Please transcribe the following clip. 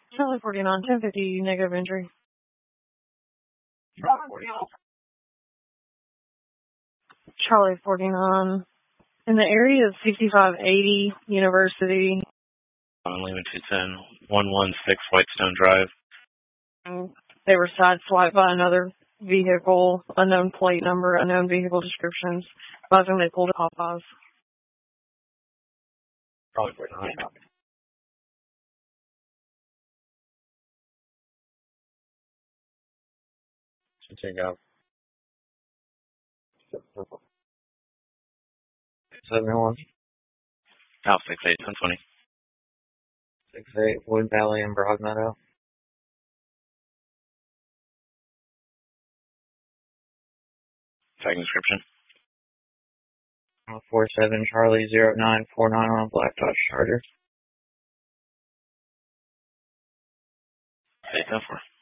Charlie 49, 1050, negative entry. Charlie 49. In the area of 6580 University. On Lima 210, 116 Whitestone Drive. They were sideswiped by another vehicle, unknown plate number, unknown vehicle descriptions. Advising they pulled a Popeyes. Charlie 49. Should take out. 71. Out 68, 1020. 68, Wood Valley and Broadmeadow. Tagging description. 47 Charlie 0949 on a black Dodge Charger. 804.